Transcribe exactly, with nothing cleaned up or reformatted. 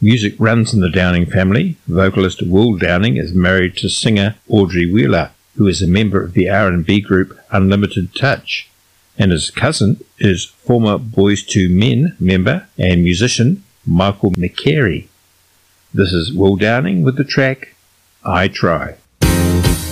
Music runs in the Downing family. Vocalist Will Downing is married to singer Audrey Wheeler, who is a member of the R and B group Unlimited Touch, and his cousin is former Boys two Men member and musician Michael McCary. This is Will Downing with the track I Try.